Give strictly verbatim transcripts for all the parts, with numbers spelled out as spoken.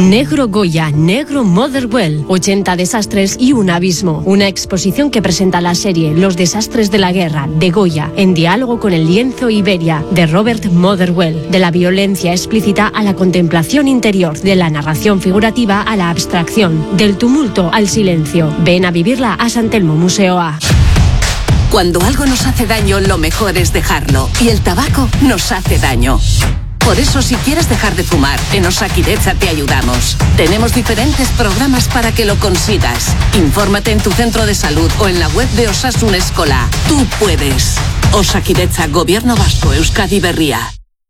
Negro Goya, Negro Motherwell, ochenta desastres y un abismo. Una exposición que presenta la serie Los desastres de la guerra, de Goya, en diálogo con el lienzo Iberia, de Robert Motherwell. De la violencia explícita a la contemplación interior, de la narración figurativa a la abstracción, del tumulto al silencio. Ven a vivirla a San Telmo Museo A. Cuando algo nos hace daño, lo mejor es dejarlo. Y el tabaco nos hace daño. Por eso, si quieres dejar de fumar, en Osakidetza te ayudamos. Tenemos diferentes programas para que lo consigas. Infórmate en tu centro de salud o en la web de Osasun Eskola. Tú puedes. Osakidetza, Gobierno Vasco, Euskadi Berria.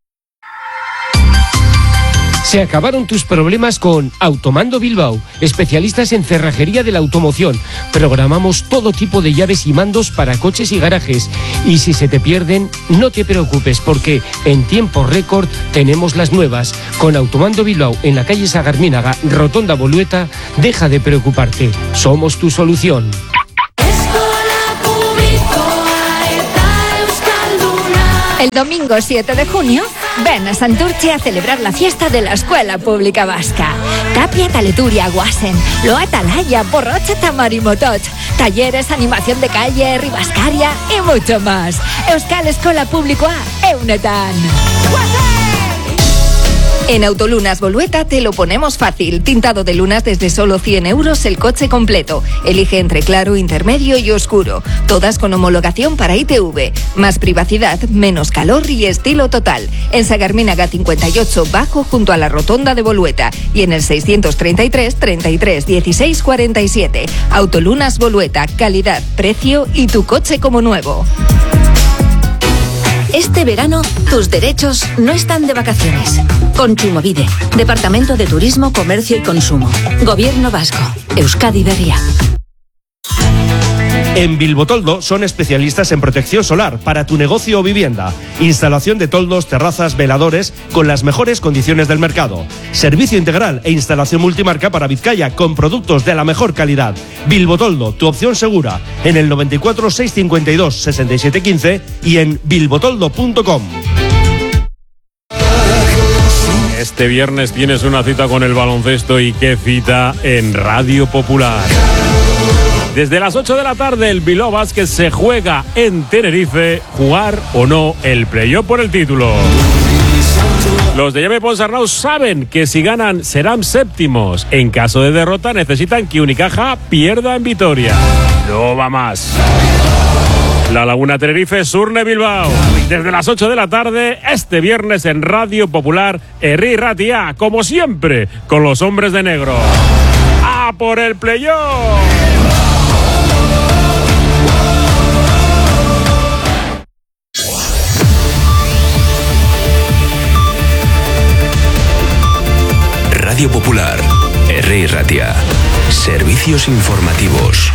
Se acabaron tus problemas con Automando Bilbao, especialistas en cerrajería de la automoción. Programamos todo tipo de llaves y mandos para coches y garajes. Y si se te pierden, no te preocupes, porque en tiempo récord tenemos las nuevas. Con Automando Bilbao en la calle Sagarminaga, Rotonda Bolueta, deja de preocuparte. Somos tu solución. El domingo siete de junio, ven a Santurce a celebrar la fiesta de la Escuela Pública Vasca. Tapia, Taleturia, Guasen, Loa, Talaya, Borrocha, Tamarimotoch, talleres, animación de calle, ribascaria y mucho más. Euskal Eskola Publikoa, Eunetan. En Autolunas Bolueta te lo ponemos fácil. Tintado de lunas desde solo cien euros el coche completo. Elige entre claro, intermedio y oscuro. Todas con homologación para I T V. Más privacidad, menos calor y estilo total. En Sagarminaga cincuenta y ocho Bajo junto a la Rotonda de Bolueta. Y en el seiscientos treinta y tres, treinta y tres, dieciséis, cuarenta y siete. Autolunas Bolueta. Calidad, precio y tu coche como nuevo. Este verano, tus derechos no están de vacaciones. Kontsumobide, Departamento de Turismo, Comercio y Consumo. Gobierno Vasco, Euskadi Berria. En Bilbotoldo son especialistas en protección solar para tu negocio o vivienda. Instalación de toldos, terrazas, veladores con las mejores condiciones del mercado. Servicio integral e instalación multimarca para Vizcaya con productos de la mejor calidad. Bilbotoldo, tu opción segura. En el noventa y cuatro, seiscientos cincuenta y dos, sesenta y siete quince y en bilbotoldo punto com. Este viernes tienes una cita con el baloncesto y qué cita en Radio Popular. Desde las ocho de la tarde el Bilbao Basket se juega en Tenerife, jugar o no el playoff por el título. Los de Jaime Ponsarnau saben que si ganan serán séptimos. En caso de derrota necesitan que Unicaja pierda en Vitoria. No va más. La Laguna Tenerife, Surne Bilbao. Desde las ocho de la tarde, este viernes en Radio Popular, Herri Ratia, como siempre, con los hombres de negro. ¡A por el playoff! Radio Popular, Herri Ratia. Servicios informativos.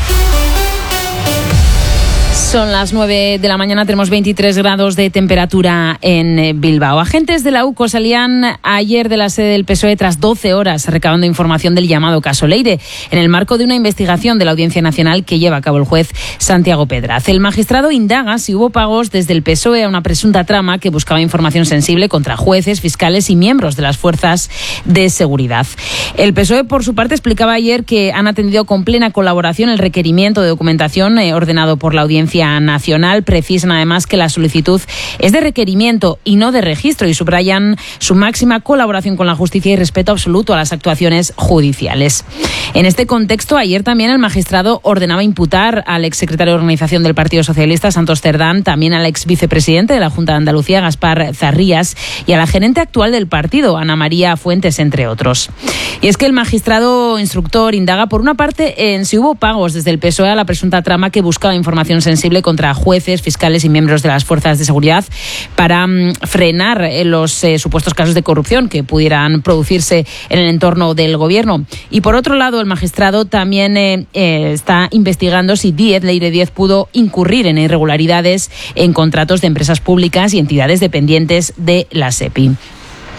Son las nueve de la mañana, tenemos veintitrés grados de temperatura en Bilbao. Agentes de la U C O salían ayer de la sede del P S O E tras doce horas recabando información del llamado caso Leire, en el marco de una investigación de la Audiencia Nacional que lleva a cabo el juez Santiago Pedraz. El magistrado indaga si hubo pagos desde el P S O E a una presunta trama que buscaba información sensible contra jueces, fiscales y miembros de las fuerzas de seguridad. El P S O E, por su parte, explicaba ayer que han atendido con plena colaboración el requerimiento de documentación eh, ordenado por la Audiencia Nacional. Precisan además que la solicitud es de requerimiento y no de registro y subrayan su máxima colaboración con la justicia y respeto absoluto a las actuaciones judiciales. En este contexto, ayer también el magistrado ordenaba imputar al exsecretario de Organización del Partido Socialista, Santos Cerdán, también al ex vicepresidente de la Junta de Andalucía, Gaspar Zarrías, y a la gerente actual del partido, Ana María Fuentes, entre otros. Y es que el magistrado instructor indaga, por una parte, en si hubo pagos desde el P S O E a la presunta trama que buscaba información sensible contra jueces, fiscales y miembros de las fuerzas de seguridad para um, frenar eh, los eh, supuestos casos de corrupción que pudieran producirse en el entorno del gobierno. Y por otro lado, el magistrado también eh, eh, está investigando si Díez, Leire Díez, pudo incurrir en irregularidades en contratos de empresas públicas y entidades dependientes de la SEPI.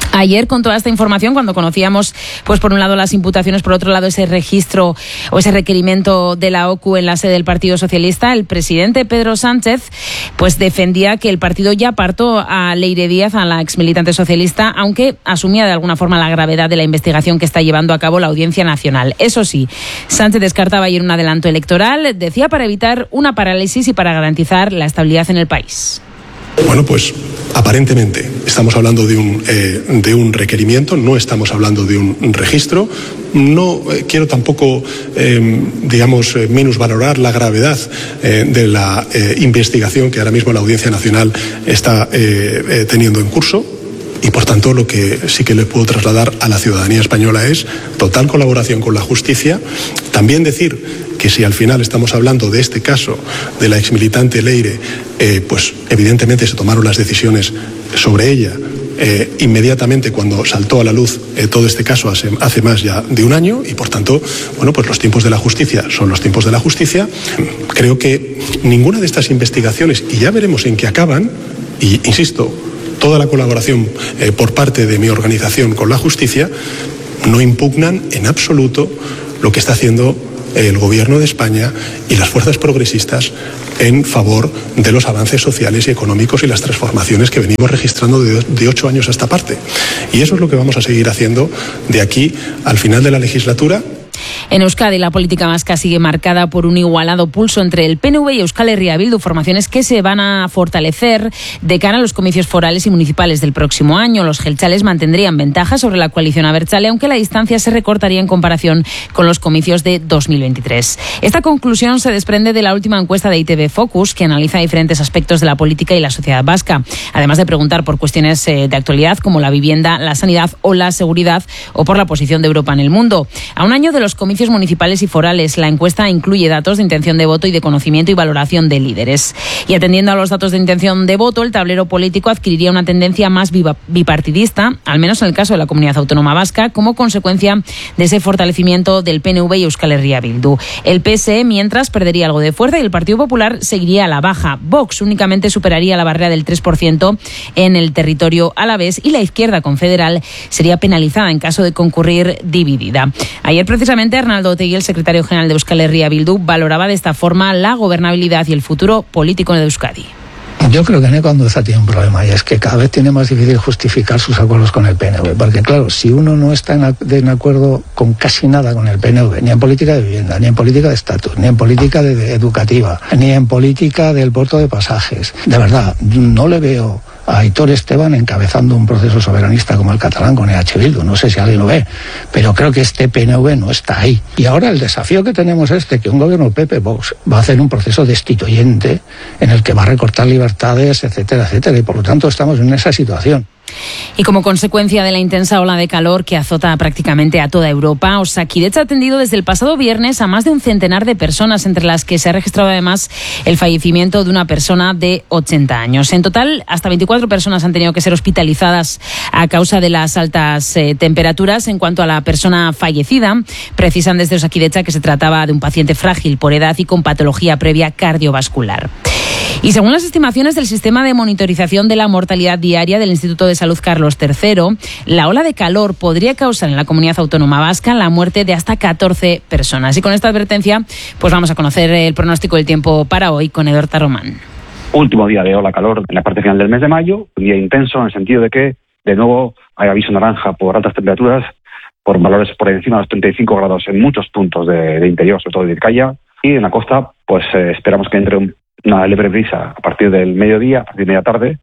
Ayer, con toda esta información, cuando conocíamos, pues por un lado las imputaciones, por otro lado ese registro o ese requerimiento de la O C U en la sede del Partido Socialista, el presidente Pedro Sánchez pues defendía que el partido ya apartó a Leire Díaz, a la exmilitante socialista, aunque asumía de alguna forma la gravedad de la investigación que está llevando a cabo la Audiencia Nacional. Eso sí, Sánchez descartaba ayer un adelanto electoral, decía, para evitar una parálisis y para garantizar la estabilidad en el país. Bueno, pues aparentemente estamos hablando de un, eh, de un requerimiento, no estamos hablando de un registro. No eh, quiero tampoco, eh, digamos, eh, minusvalorar la gravedad eh, de la eh, investigación que ahora mismo la Audiencia Nacional está eh, eh, teniendo en curso. Y, por tanto, lo que sí que le puedo trasladar a la ciudadanía española es total colaboración con la justicia. También decir que si al final estamos hablando de este caso de la exmilitante Leire, eh, pues evidentemente se tomaron las decisiones sobre ella eh, inmediatamente cuando saltó a la luz eh, todo este caso hace, hace más ya de un año y, por tanto, bueno, pues los tiempos de la justicia son los tiempos de la justicia. Creo que ninguna de estas investigaciones, y ya veremos en qué acaban, y insisto, toda la colaboración eh, por parte de mi organización con la justicia, no impugnan en absoluto lo que está haciendo el Gobierno de España y las fuerzas progresistas en favor de los avances sociales y económicos y las transformaciones que venimos registrando de, de ocho años a esta parte. Y eso es lo que vamos a seguir haciendo de aquí al final de la legislatura. En Euskadi, la política vasca sigue marcada por un igualado pulso entre el P N V y Euskal Herria Bildu, formaciones que se van a fortalecer de cara a los comicios forales y municipales del próximo año. Los jeltzales mantendrían ventaja sobre la coalición abertzale, aunque la distancia se recortaría en comparación con los comicios de dos mil veintitrés. Esta conclusión se desprende de la última encuesta de I T V Focus, que analiza diferentes aspectos de la política y la sociedad vasca, además de preguntar por cuestiones de actualidad como la vivienda, la sanidad o la seguridad, o por la posición de Europa en el mundo. A un año de los comicios municipales y forales, la encuesta incluye datos de intención de voto y de conocimiento y valoración de líderes. Y atendiendo a los datos de intención de voto, el tablero político adquiriría una tendencia más bipartidista, al menos en el caso de la Comunidad Autónoma Vasca, como consecuencia de ese fortalecimiento del P N V y Euskal Herria Bildu. El P S E, mientras, perdería algo de fuerza y el Partido Popular seguiría a la baja. Vox únicamente superaría la barrera del tres por ciento en el territorio alavés y la izquierda confederal sería penalizada en caso de concurrir dividida. Ayer, precisamente, Arnaldo Otegi, el secretario general de Euskal Herria Bildu, valoraba de esta forma la gobernabilidad y el futuro político de Euskadi. Yo creo que Eneco Andueza tiene un problema y es que cada vez tiene más difícil justificar sus acuerdos con el P N V, porque claro, si uno no está en, en acuerdo con casi nada con el P N V, ni en política de vivienda, ni en política de estatus, ni en política de, de educativa, ni en política del puerto de pasajes, de verdad, no le veo a Aitor Esteban encabezando un proceso soberanista como el catalán con E H Bildu. No sé si alguien lo ve, pero creo que este P N V no está ahí. Y ahora el desafío que tenemos es de que un gobierno P P Vox va a hacer un proceso destituyente en el que va a recortar libertades, etcétera, etcétera, y por lo tanto estamos en esa situación. Y como consecuencia de la intensa ola de calor que azota prácticamente a toda Europa, Osakidetza ha atendido desde el pasado viernes a más de un centenar de personas, entre las que se ha registrado además el fallecimiento de una persona de ochenta años. En total, hasta veinticuatro personas han tenido que ser hospitalizadas a causa de las altas eh, temperaturas. En cuanto a la persona fallecida, precisan desde Osakidetza que se trataba de un paciente frágil por edad y con patología previa cardiovascular. Y según las estimaciones del sistema de monitorización de la mortalidad diaria del Instituto de Salud Carlos tercero, la ola de calor podría causar en la Comunidad Autónoma Vasca la muerte de hasta catorce personas. Y con esta advertencia, pues vamos a conocer el pronóstico del tiempo para hoy con Edorta Román. Último día de ola calor en la parte final del mes de mayo, un día intenso en el sentido de que, de nuevo, hay aviso naranja por altas temperaturas, por valores por encima de los treinta y cinco grados en muchos puntos de, de interior, sobre todo de Vizcaya, y en la costa, pues eh, esperamos que entre un una leve brisa a partir del mediodía, a partir de media tarde,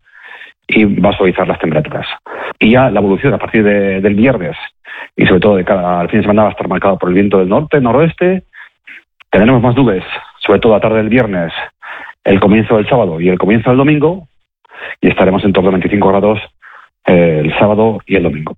y va a suavizar las temperaturas. Y ya la evolución a partir de, del viernes, y sobre todo de cara al fin de semana, va a estar marcada por el viento del norte, noroeste. Tendremos más nubes, sobre todo a tarde del viernes, el comienzo del sábado y el comienzo del domingo, y estaremos en torno a veinticinco grados eh, el sábado y el domingo.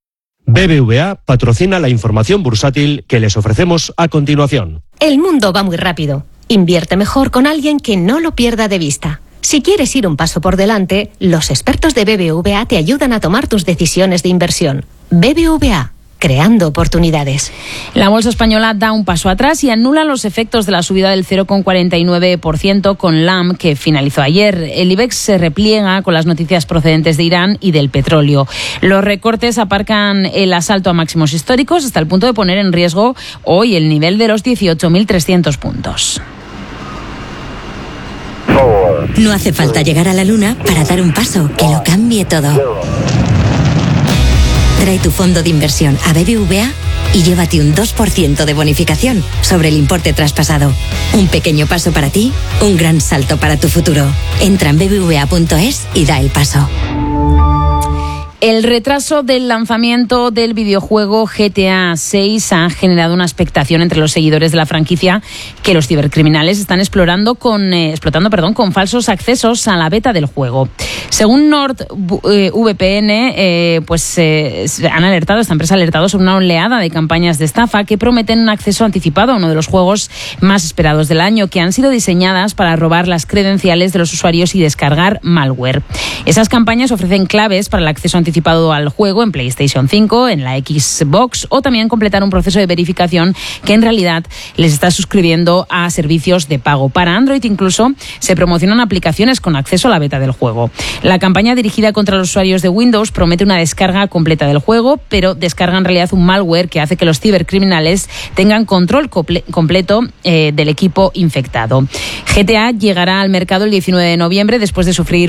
B B V A patrocina la información bursátil que les ofrecemos a continuación. El mundo va muy rápido. Invierte mejor con alguien que no lo pierda de vista. Si quieres ir un paso por delante, los expertos de B B V A te ayudan a tomar tus decisiones de inversión. B B V A, creando oportunidades. La bolsa española da un paso atrás y anula los efectos de la subida del cero coma cuarenta y nueve por ciento con L A M, que finalizó ayer. El IBEX se repliega con las noticias procedentes de Irán y del petróleo. Los recortes aparcan el asalto a máximos históricos hasta el punto de poner en riesgo hoy el nivel de los dieciocho mil trescientos puntos. No hace falta llegar a la luna para dar un paso que lo cambie todo. Trae tu fondo de inversión a B B V A y llévate un dos por ciento de bonificación sobre el importe traspasado. Un pequeño paso para ti, un gran salto para tu futuro. Entra en b b v a punto es y da el paso. El retraso del lanzamiento del videojuego G T A seis ha generado una expectación entre los seguidores de la franquicia que los cibercriminales están explorando con, eh, explotando perdón, con falsos accesos a la beta del juego. Según NordVPN, eh, pues eh, han alertado, esta empresa ha alertado sobre una oleada de campañas de estafa que prometen un acceso anticipado a uno de los juegos más esperados del año, que han sido diseñadas para robar las credenciales de los usuarios y descargar malware. Esas campañas ofrecen claves para el acceso anticipado al juego en PlayStation cinco, en la Xbox, o también completar un proceso de verificación que en realidad les está suscribiendo a servicios de pago. Para Android incluso se promocionan aplicaciones con acceso a la beta del juego. La campaña dirigida contra los usuarios de Windows promete una descarga completa del juego, pero descarga en realidad un malware que hace que los cibercriminales tengan control comple- completo eh, del equipo infectado. G T A llegará al mercado el diecinueve de noviembre después de sufrir